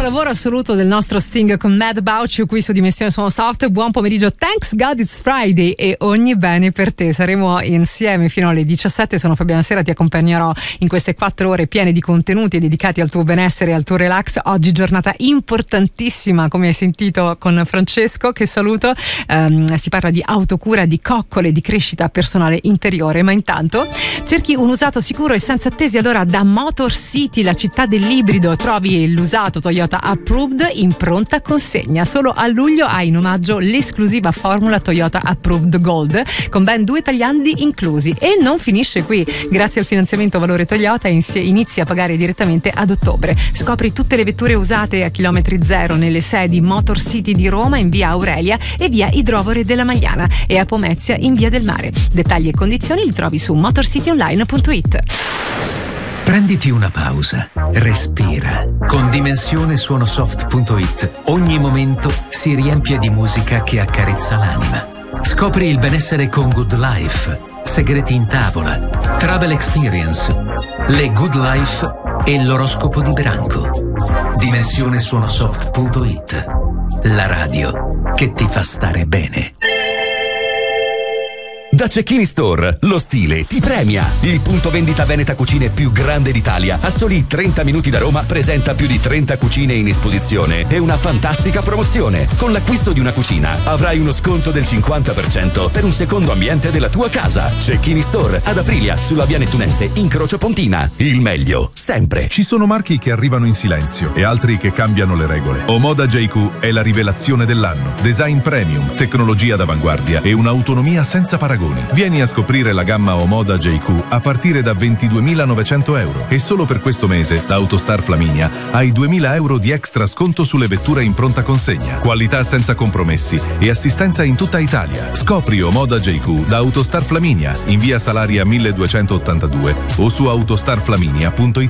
capolavoro assoluto del nostro Sting con Mad About You qui su Dimensione Suono Soft. Buon pomeriggio, thanks God it's Friday e ogni bene per te. Saremo insieme fino alle 17. Sono Fabiana Sera, ti accompagnerò in queste 4 ore piene di contenuti dedicati al tuo benessere e al tuo relax. Oggi giornata importantissima, come hai sentito con Francesco, che saluto. Si parla di autocura, di coccole, di crescita personale interiore, ma intanto cerchi un usato sicuro e senza attesi? Allora da Motor City, la città dell'ibrido, trovi l'usato Toyota Approved in pronta consegna. Solo a luglio hai in omaggio l'esclusiva formula Toyota Approved Gold con ben 2 tagliandi inclusi. E non finisce qui, grazie al finanziamento Valore Toyota inizi a pagare direttamente ad ottobre. Scopri tutte le vetture usate a chilometri zero nelle sedi Motor City di Roma in via Aurelia e via Idrovore della Magliana e a Pomezia in via del Mare. Dettagli e condizioni li trovi su motorcityonline.it. Prenditi una pausa, respira. Con dimensionesuonosoft.it ogni momento si riempie di musica che accarezza l'anima. Scopri il benessere con Good Life, segreti in tavola, travel experience, le Good Life e l'oroscopo di branco. Dimensionesuonosoft.it, la radio che ti fa stare bene. Da Cecchini Store, lo stile ti premia. Il punto vendita Veneta Cucine più grande d'Italia, a soli 30 minuti da Roma, presenta più di 30 cucine in esposizione e una fantastica promozione. Con l'acquisto di una cucina avrai uno sconto del 50% per un secondo ambiente della tua casa. Cecchini Store, ad Aprilia, sulla via Nettunense, incrocio Pontina. Il meglio, sempre. Ci sono marchi che arrivano in silenzio e altri che cambiano le regole. Omoda JQ è la rivelazione dell'anno. Design premium, tecnologia d'avanguardia e un'autonomia senza paragoni. Vieni a scoprire la gamma Omoda JQ a partire da 22.900 euro e solo per questo mese da Autostar Flaminia hai 2.000 euro di extra sconto sulle vetture in pronta consegna, qualità senza compromessi e assistenza in tutta Italia. Scopri Omoda JQ da Autostar Flaminia in via Salaria 1282 o su autostarflaminia.it.